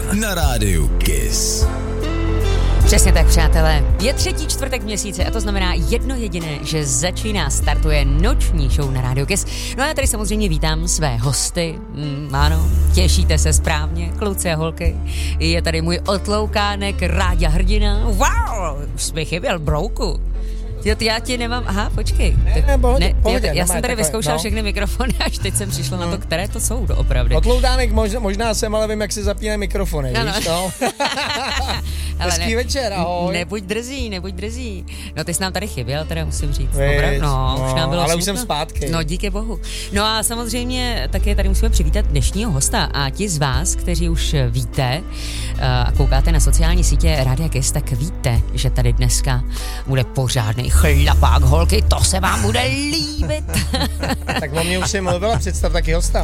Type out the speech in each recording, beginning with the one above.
na rádiu Kiss. Přesně tak, přátelé. Je 3. čtvrtek měsíce a to znamená jedno jediné, že startuje noční show na rádiu Kiss. No a já tady samozřejmě vítám své hosty. Ano, těšíte se správně, kluci a holky. Je tady můj otloukánek Ráďa Hrdina. Wow, už mi chyběl brouku. Já ti nemám, aha, počkej. Pohodě, já jsem tady vyzkoušel všechny mikrofony, až teď jsem přišla na to, které to jsou doopravdy. Otloudánek možná jsem, ale vím, jak se zapínají mikrofony, víš, no. Hezký večer, ahoj. Nebuď drzí. No ty jsi nám tady chyběl, teda musím říct. Už nám bylo ale smutno. Už jsem zpátky. No díky bohu. No a samozřejmě také tady musíme přivítat dnešního hosta a ti z vás, kteří už víte a koukáte na sociální sítě Rádia Kiss, tak víte, že tady dneska bude pořádný chlapák, holky, to se vám bude líbit. Tak o mě už jsem mluvila, představ taky hosta.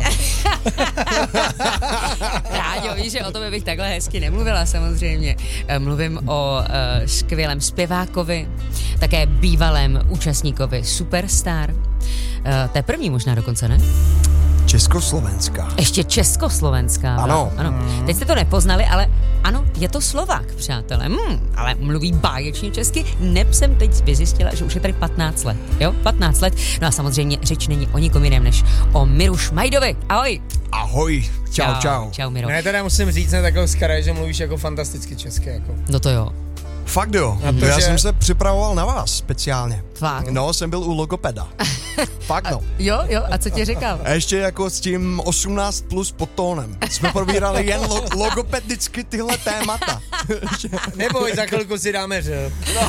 Ráďo, víš, že o tobě bych takhle hezky nemluvila samozřejmě. Mluvím o skvělém zpěvákovi, také bývalém účastníkovi Superstar. To je první možná dokonce, ne? Československá. Ještě Československá. Ano. Teď jste to nepoznali, ale ano, je to Slovák, přátelé. Ale mluví báječně česky. Neb jsem teď vyzjistila, že už je tady 15 let. Jo, 15 let. No a samozřejmě řeč není o nikom jiném, než o Miru Šmajdovi. Ahoj. Ahoj. Čau. Čau, Miro. Ne, teda musím říct, ne takhle skaraj, že mluvíš jako fantasticky česky. Jako. No to jo. Fakt jo. Já jsem se připravoval na vás speciálně. Fakt? No, jsem byl u logopeda. Fakt no. Jo, a co ti říkal? A ještě jako s tím 18 plus podtónem. Jsme probírali jen logopedicky tyhle témata. Neboj, za chvilku si dáme řev.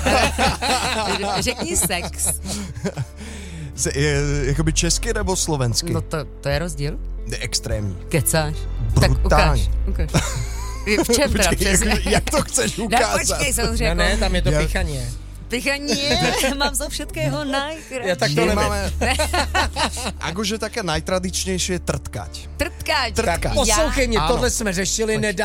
Řekni sex. Jakoby česky nebo slovensky? No to je rozdíl. Extrémní. Kecáš? Brutální. Tak ukáž. V čem teda přesně? Jak to chceš ukázat? No počkej, samozřejmě. No ne, tam je to pichaně. Pichaně, mám zo všetkého najkrajšie. Ja tak to nemáme. Akože také najtradičnejšie je trtkať. Trtkať. Tak poslouchej mě, tohle jsme řešili nedávno.